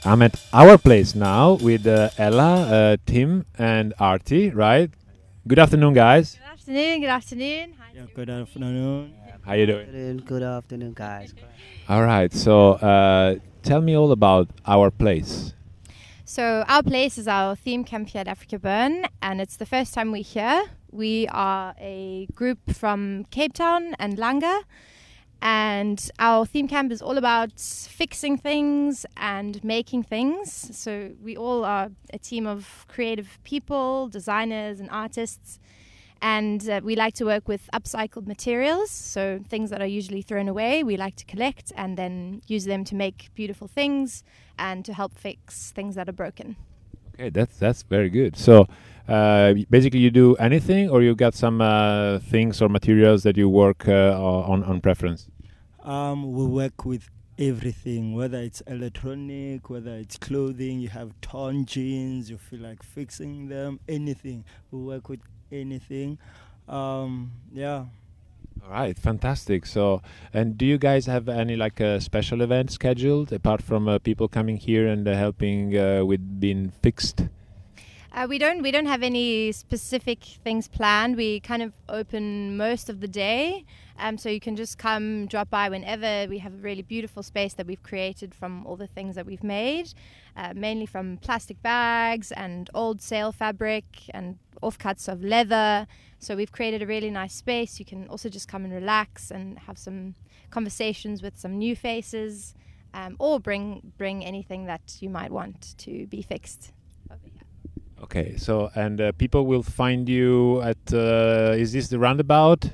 I'm at our place now with Ella, Tim, and Artie, right? Good afternoon, guys. Good afternoon. Good afternoon. Hi, Yeah, good afternoon. How you doing? Good afternoon, guys. All right. So, tell me all about our place. So our place is our theme camp here at Africa Burn, and it's the first time we're here. We are a group from Cape Town and Langa, and our theme camp is all about fixing things and making things. So we all are a team of creative people, designers and artists, and we like to work with upcycled materials. So things that are usually thrown away, we like to collect and then use them to make beautiful things and to help fix things that are broken. Okay, that's very good. So, basically, you do anything, or you got some things or materials that you work on preference? We work with everything, whether it's electronic, whether it's clothing. You have torn jeans, you feel like fixing them, anything. We work with anything. Yeah. All right, fantastic. So, and do you guys have any like special events scheduled apart from people coming here and helping with being fixed? We don't have any specific things planned. We kind of open most of the day, so you can just come, drop by whenever. We have a really beautiful space that we've created from all the things that we've made, mainly from plastic bags and old sail fabric and offcuts of leather. So we've created a really nice space. You can also just come and relax and have some conversations with some new faces, or bring anything that you might want to be fixed over here. Okay, so and people will find you at is this the roundabout?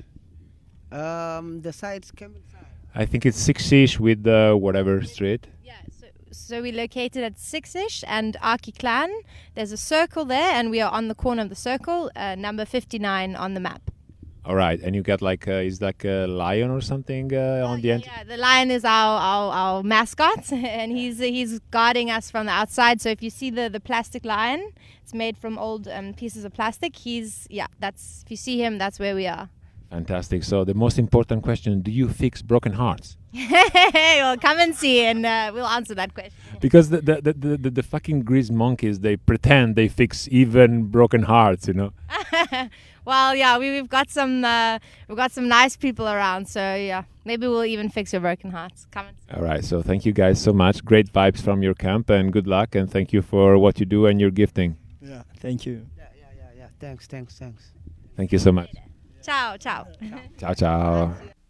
The sites came inside. I think it's six-ish with whatever street. Yeah, so we're located at Six-ish and Arki Clan. There's a circle there, and we are on the corner of the circle, number 59 on the map. All right, and you got like is like a lion or something on the end? Yeah, the lion is our mascot, and he's guarding us from the outside. So if you see the plastic lion, it's made from old pieces of plastic. That's if you see him, that's where we are. Fantastic. So the most important question: do you fix broken hearts? Well, come and see, and we'll answer that question. Because the fucking grease monkeys, they pretend they fix even broken hearts, you know. Well, yeah, we've got some nice people around, so yeah, maybe we'll even fix your broken hearts. Come and see. All right. So thank you guys so much. Great vibes from your camp, and good luck, and thank you for what you do and your gifting. Yeah, thank you. Yeah. Thanks. Thank you so much. Ciao, ciao. Ciao, ciao.